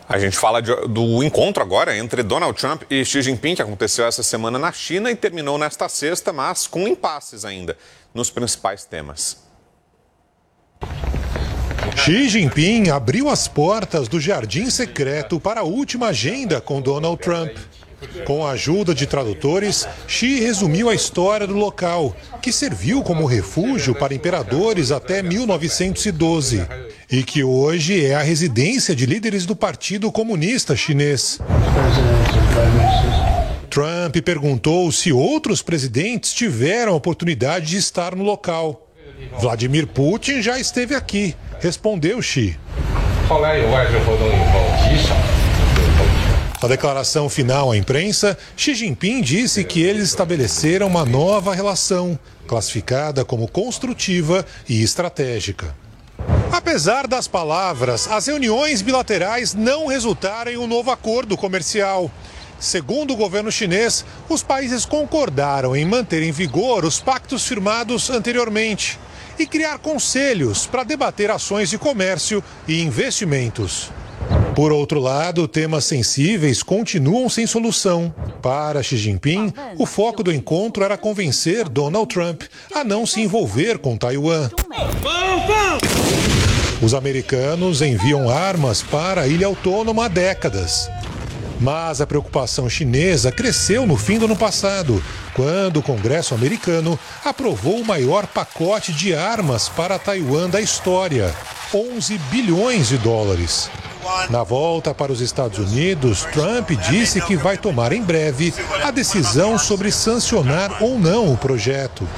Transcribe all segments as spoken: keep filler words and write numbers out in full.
A gente fala de, do encontro agora entre Donald Trump e Xi Jinping, que aconteceu essa semana na China e terminou nesta sexta, mas com impasses ainda nos principais temas. Xi Jinping abriu as portas do jardim secreto para a última agenda com Donald Trump. Com a ajuda de tradutores, Xi resumiu a história do local, que serviu como refúgio para imperadores até mil novecentos e doze, e que hoje é a residência de líderes do Partido Comunista Chinês. Trump perguntou se outros presidentes tiveram a oportunidade de estar no local. Vladimir Putin já esteve aqui, respondeu Xi. Na declaração final à imprensa, Xi Jinping disse que eles estabeleceram uma nova relação, classificada como construtiva e estratégica. Apesar das palavras, as reuniões bilaterais não resultaram em um novo acordo comercial. Segundo o governo chinês, os países concordaram em manter em vigor os pactos firmados anteriormente e criar conselhos para debater ações de comércio e investimentos. Por outro lado, temas sensíveis continuam sem solução. Para Xi Jinping, o foco do encontro era convencer Donald Trump a não se envolver com Taiwan. Os americanos enviam armas para a ilha autônoma há décadas. Mas a preocupação chinesa cresceu no fim do ano passado, quando o Congresso americano aprovou o maior pacote de armas para Taiwan da história, onze bilhões de dólares. Na volta para os Estados Unidos, Trump disse que vai tomar em breve a decisão sobre sancionar ou não o projeto.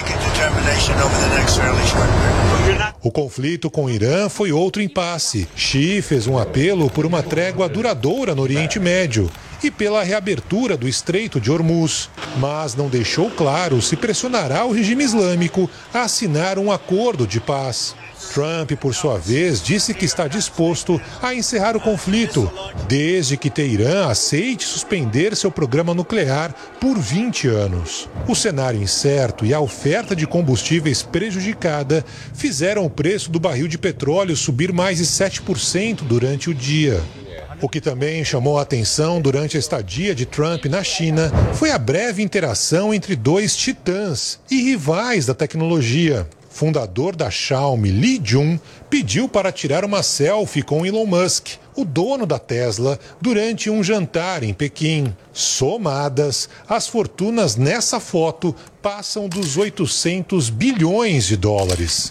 O conflito com o Irã foi outro impasse. Xi fez um apelo por uma trégua duradoura no Oriente Médio e pela reabertura do Estreito de Hormuz, mas não deixou claro se pressionará o regime islâmico a assinar um acordo de paz. Trump, por sua vez, disse que está disposto a encerrar o conflito, desde que Teherã aceite suspender seu programa nuclear por vinte anos. O cenário incerto e a oferta de combustíveis prejudicada fizeram o preço do barril de petróleo subir mais de sete por cento durante o dia. O que também chamou a atenção durante a estadia de Trump na China foi a breve interação entre dois titãs e rivais da tecnologia. Fundador da Xiaomi, Li Jun, pediu para tirar uma selfie com Elon Musk, o dono da Tesla, durante um jantar em Pequim. Somadas, as fortunas nessa foto passam dos oitocentos bilhões de dólares.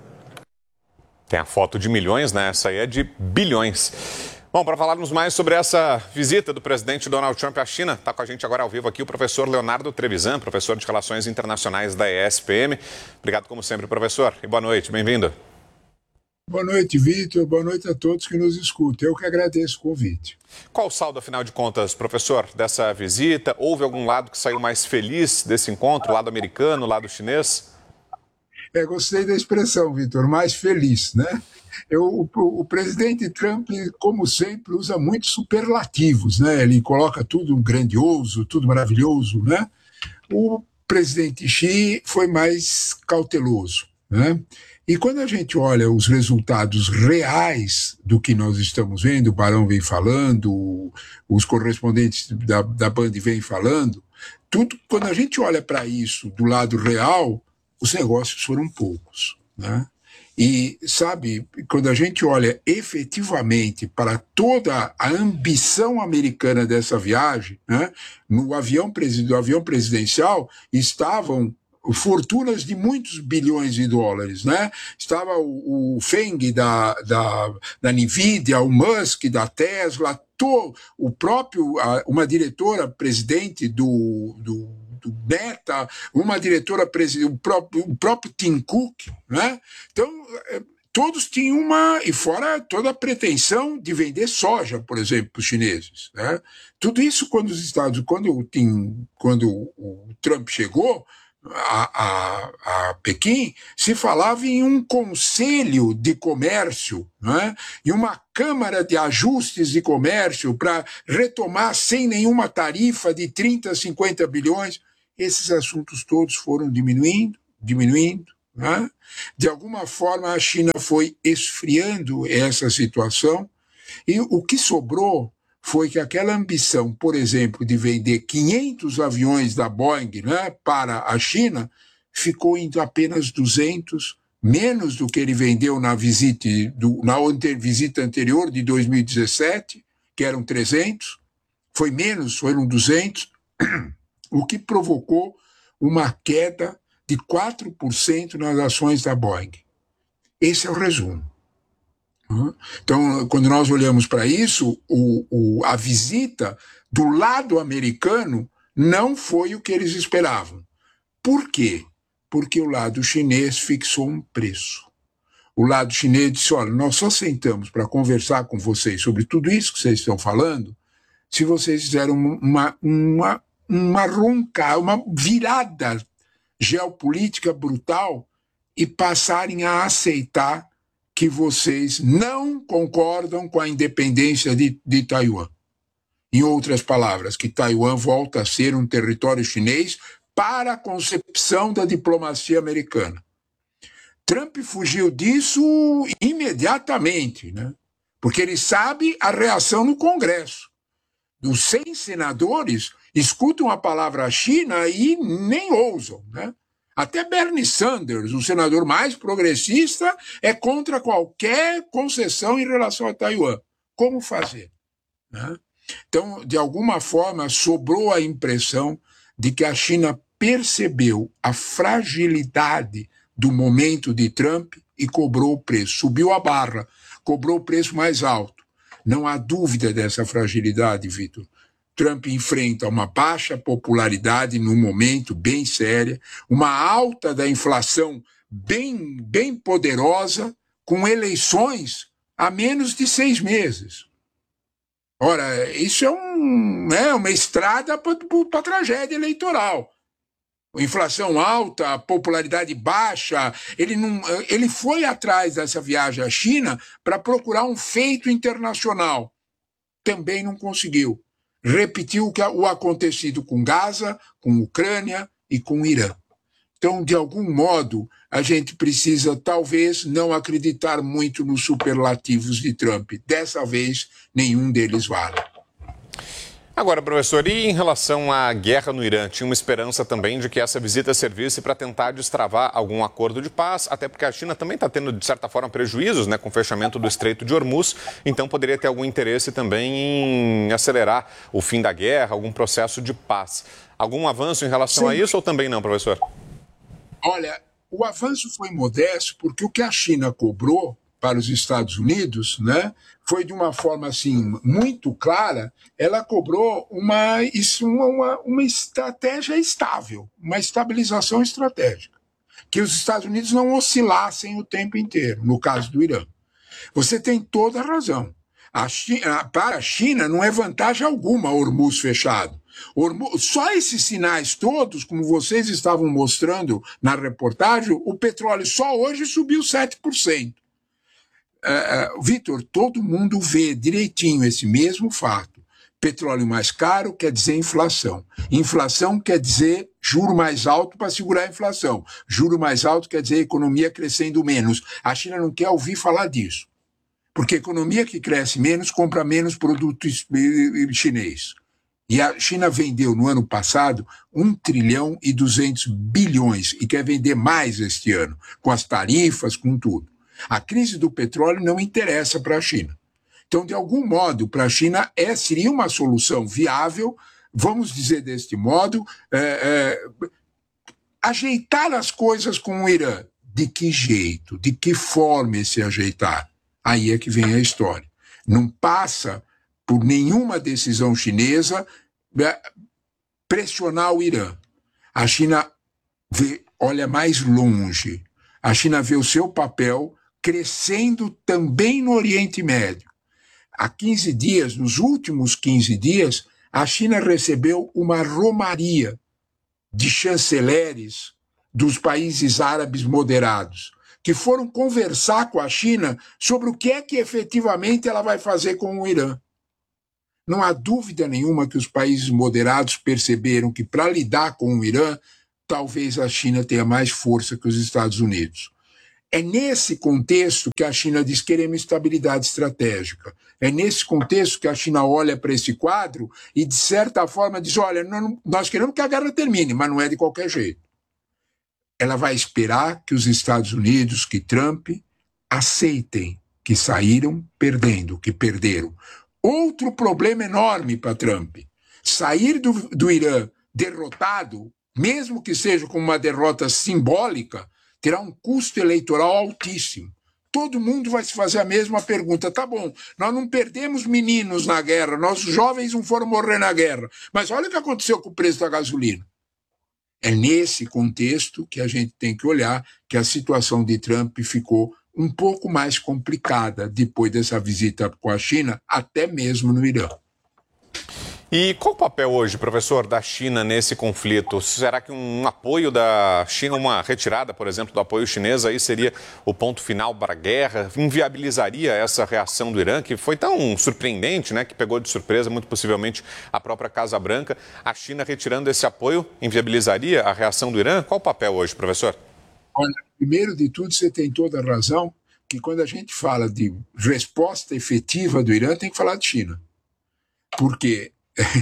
Tem a foto de milhões, né? Essa aí é de bilhões. Bom, para falarmos mais sobre essa visita do presidente Donald Trump à China, está com a gente agora ao vivo aqui o professor Leonardo Trevisan, professor de Relações Internacionais da E S P M. Obrigado, como sempre, professor, e boa noite, bem-vindo. Boa noite, Vitor, boa noite a todos que nos escutam. Eu que agradeço o convite. Qual o saldo, afinal de contas, professor, dessa visita? Houve algum lado que saiu mais feliz desse encontro, lado americano, lado chinês? É, gostei da expressão, Vitor, mais feliz, né? Eu, o, o presidente Trump, como sempre, usa muitos superlativos, né? Ele coloca tudo grandioso, tudo maravilhoso, né? O presidente Xi foi mais cauteloso, né? E quando a gente olha os resultados reais do que nós estamos vendo, o Barão vem falando, os correspondentes da, da Band vêm falando, tudo, quando a gente olha para isso do lado real, os negócios foram poucos, né? E, sabe, quando a gente olha efetivamente para toda a ambição americana dessa viagem, né, no avião, do avião presidencial estavam fortunas de muitos bilhões de dólares, né? Estava o, o Feng da, da, da Nvidia, o Musk da Tesla, to, o próprio, a, uma diretora-presidente do... do do Meta, uma diretora, o próprio, o próprio Tim Cook, né? Então, todos tinham uma, e fora toda a pretensão de vender soja, por exemplo, para os chineses, né? Tudo isso quando os Estados, quando o, Tim, quando o Trump chegou a, a, a Pequim, se falava em um conselho de comércio, né? E uma Câmara de Ajustes de Comércio para retomar sem nenhuma tarifa de trinta, cinquenta bilhões. Esses assuntos todos foram diminuindo, diminuindo, né? De alguma forma a China foi esfriando essa situação E o que sobrou foi que aquela ambição, por exemplo, de vender quinhentos aviões da Boeing, né, para a China, ficou em apenas duzentos, menos do que ele vendeu na visita, do, na visita anterior de dois mil e dezessete, que eram trezentos, foi menos, foram duzentos, o que provocou uma queda de quatro por cento nas ações da Boeing. Esse é o resumo. Então, quando nós olhamos para isso, o, o, a visita do lado americano não foi o que eles esperavam. Por quê? Porque o lado chinês fixou um preço. O lado chinês disse, olha, nós só sentamos para conversar com vocês sobre tudo isso que vocês estão falando se vocês fizeram uma, uma, uma ronca, uma virada geopolítica brutal e passarem a aceitar que vocês não concordam com a independência de, de Taiwan. Em outras palavras, que Taiwan volta a ser um território chinês para a concepção da diplomacia americana. Trump fugiu disso imediatamente, né? Porque ele sabe a reação no Congresso. Dos cem senadores, escutam a palavra China e nem ousam, né? Até Bernie Sanders, o senador mais progressista, é contra qualquer concessão em relação a Taiwan. Como fazer? Né? Então, de alguma forma, sobrou a impressão de que a China percebeu a fragilidade do momento de Trump e cobrou o preço. Subiu a barra, cobrou o preço mais alto. Não há dúvida dessa fragilidade, Vitor. Trump enfrenta uma baixa popularidade num momento bem séria, uma alta da inflação bem, bem poderosa, com eleições a menos de seis meses. Ora, isso é, um, é uma estrada para a tragédia eleitoral. Inflação alta, popularidade baixa, ele, não, ele foi atrás dessa viagem à China para procurar um feito internacional. Também não conseguiu. Repetiu o acontecido com Gaza, com Ucrânia e com Irã. Então, de algum modo, a gente precisa, talvez, não acreditar muito nos superlativos de Trump. Dessa vez, nenhum deles vale. Agora, professor, e em relação à guerra no Irã? Tinha uma esperança também de que essa visita servisse para tentar destravar algum acordo de paz, até porque a China também está tendo, de certa forma, prejuízos, né, com o fechamento do Estreito de Hormuz, então poderia ter algum interesse também em acelerar o fim da guerra, algum processo de paz. Algum avanço em relação Sim. a isso ou também não, professor? Olha, o avanço foi modesto porque o que a China cobrou para os Estados Unidos, né, foi de uma forma assim muito clara, ela cobrou uma, isso, uma, uma estratégia estável, uma estabilização estratégica, que os Estados Unidos não oscilassem o tempo inteiro, no caso do Irã. Você tem toda a razão. A China, para a China não é vantagem alguma Hormuz fechado. Hormuz, só esses sinais todos, como vocês estavam mostrando na reportagem, o petróleo só hoje subiu sete por cento. Uh, uh, Vitor, todo mundo vê direitinho esse mesmo fato. Petróleo mais caro quer dizer inflação. Inflação quer dizer juro mais alto para segurar a inflação. Juro mais alto quer dizer economia crescendo menos. A China não quer ouvir falar disso. Porque a economia que cresce menos compra menos produto chinês. E a China vendeu no ano passado um trilhão e duzentos bilhões e quer vender mais este ano, com as tarifas, com tudo. A crise do petróleo não interessa para a China. Então, de algum modo, para a China é, seria uma solução viável, vamos dizer deste modo, é, é, ajeitar as coisas com o Irã. De que jeito? De que forma esse ajeitar? Aí é que vem a história. Não passa por nenhuma decisão chinesa é, pressionar o Irã. A China vê, olha mais longe. A China vê o seu papel crescendo também no Oriente Médio. Há quinze dias, nos últimos quinze dias, a China recebeu uma romaria de chanceleres dos países árabes moderados, que foram conversar com a China sobre o que é que efetivamente ela vai fazer com o Irã. Não há dúvida nenhuma que os países moderados perceberam que para lidar com o Irã, talvez a China tenha mais força que os Estados Unidos. É nesse contexto que a China diz que queremos estabilidade estratégica. É nesse contexto que a China olha para esse quadro e, de certa forma, diz, olha, nós queremos que a guerra termine, mas não é de qualquer jeito. Ela vai esperar que os Estados Unidos, que Trump, aceitem que saíram perdendo, que perderam. Outro problema enorme para Trump. Sair do, do Irã derrotado, mesmo que seja com uma derrota simbólica, terá um custo eleitoral altíssimo. Todo mundo vai se fazer a mesma pergunta. Tá bom, nós não perdemos meninos na guerra, nossos jovens não foram morrer na guerra, mas olha o que aconteceu com o preço da gasolina. É nesse contexto que a gente tem que olhar que a situação de Trump ficou um pouco mais complicada depois dessa visita com a China, até mesmo no Irã. E qual o papel hoje, professor, da China nesse conflito? Será que um apoio da China, uma retirada, por exemplo, do apoio chinês, aí seria o ponto final para a guerra? Inviabilizaria essa reação do Irã, que foi tão surpreendente, né, que pegou de surpresa, muito possivelmente, a própria Casa Branca? A China retirando esse apoio inviabilizaria a reação do Irã? Qual o papel hoje, professor? Olha, primeiro de tudo, você tem toda a razão, que quando a gente fala de resposta efetiva do Irã, tem que falar de China. Porque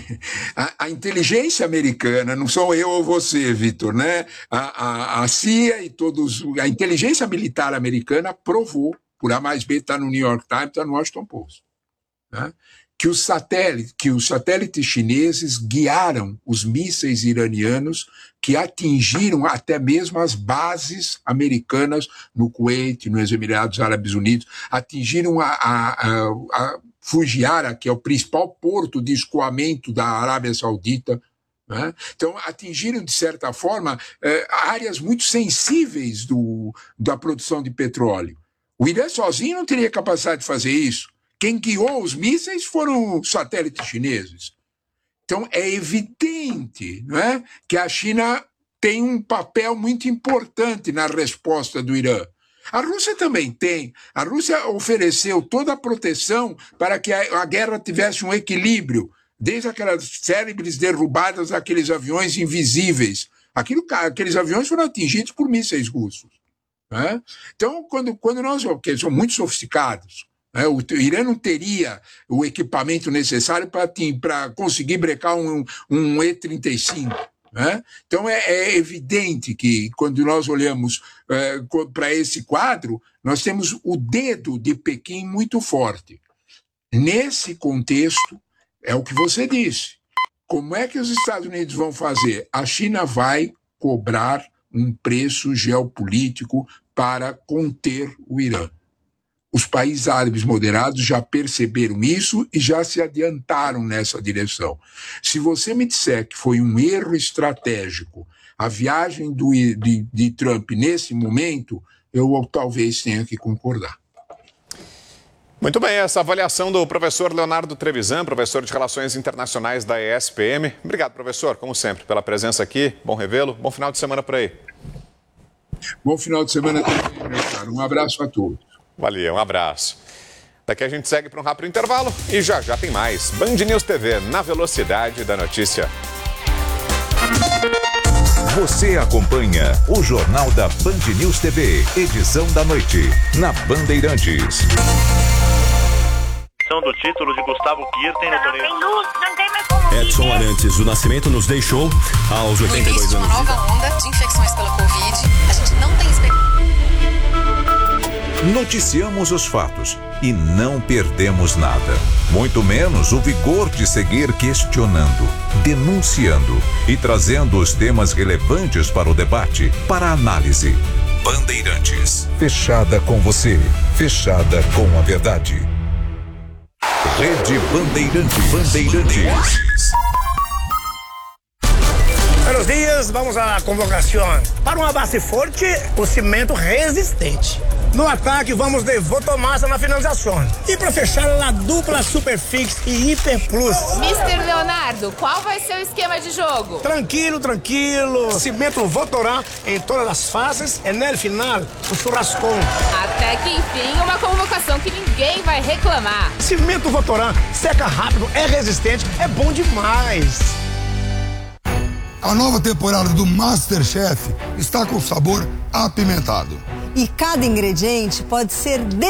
A, a inteligência americana, não sou eu ou você, Vitor, né? A, a, a C I A e todos, a inteligência militar americana provou, por A mais B, está no New York Times, está no Washington Post, né? que, os satélites, que os satélites chineses guiaram os mísseis iranianos que atingiram até mesmo as bases americanas no Kuwait, nos Emirados Árabes Unidos, atingiram a, a, a, a Fujairah, que é o principal porto de escoamento da Arábia Saudita, né? Então atingiram, de certa forma, eh, áreas muito sensíveis do, da produção de petróleo. O Irã sozinho não teria capacidade de fazer isso. Quem guiou os mísseis foram os satélites chineses. Então é evidente, não é, que a China tem um papel muito importante na resposta do Irã. A Rússia também tem. A Rússia ofereceu toda a proteção para que a, a guerra tivesse um equilíbrio, desde aquelas cérebres derrubadas daqueles aviões invisíveis. Aquilo, aqueles aviões foram atingidos por mísseis russos, né? Então, quando, quando nós... porque eles são muito sofisticados, né? O Irã não teria o equipamento necessário para conseguir brecar um, um E trinta e cinco. Né? Então é, é evidente que quando nós olhamos é, para esse quadro, nós temos o dedo de Pequim muito forte. Nesse contexto, é o que você disse. Como é que os Estados Unidos vão fazer? A China vai cobrar um preço geopolítico para conter o Irã. Os países árabes moderados já perceberam isso e já se adiantaram nessa direção. Se você me disser que foi um erro estratégico a viagem do, de, de Trump nesse momento, eu talvez tenha que concordar. Muito bem, essa avaliação do professor Leonardo Trevisan, professor de Relações Internacionais da E S P M. Obrigado, professor, como sempre, pela presença aqui. Bom revê-lo. Bom final de semana por aí. Bom final de semana também, meu caro. Um abraço a todos. Valeu, um abraço. Daqui a gente segue para um rápido intervalo e já já tem mais. Band News T V, na velocidade da notícia. Você acompanha o Jornal da Band News T V, edição da noite, na Bandeirantes. Do título de Gustavo Kirten no torneio. Edson Arantes do Nascimento nos deixou aos oitenta e dois anos. No início de uma nova onda de infecções pela Covid, a gente não tem expectativa. Noticiamos os fatos e não perdemos nada. Muito menos o vigor de seguir questionando, denunciando e trazendo os temas relevantes para o debate, para a análise. Bandeirantes. Fechada com você. Fechada com a verdade. Rede Bandeirantes. Bandeirantes. Buenos dias, vamos à convocação. Para uma base forte, o cimento resistente. No ataque, vamos de Votomassa na finalização. E para fechar, a dupla Superfix e Hiper Plus. mister Leonardo, qual vai ser o esquema de jogo? Tranquilo, tranquilo. Cimento Votorá em todas as fases e no final, o churrascão. Até que enfim, uma convocação que ninguém vai reclamar. Cimento Votorá seca rápido, é resistente, é bom demais. A nova temporada do MasterChef está com sabor apimentado. E cada ingrediente pode ser